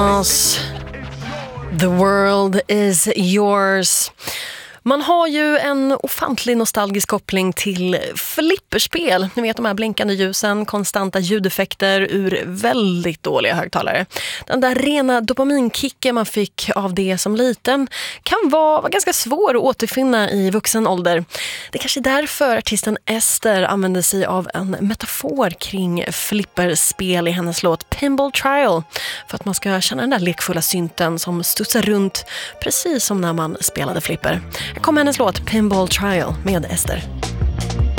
The world is yours. Man har ju en ofantlig nostalgisk koppling till flipperspel. Ni vet de här blinkande ljusen, konstanta ljudeffekter ur väldigt dåliga högtalare. Den där rena dopaminkicken man fick av det som liten kan vara ganska svår att återfinna i vuxen ålder. Det är kanske är därför artisten Ester använder sig av en metafor kring flipperspel i hennes låt Pinball Trial. För att man ska känna den där lekfulla synten som studsar runt precis som när man spelade flipper. Här kommer hennes låt Pinball Trial med Ester.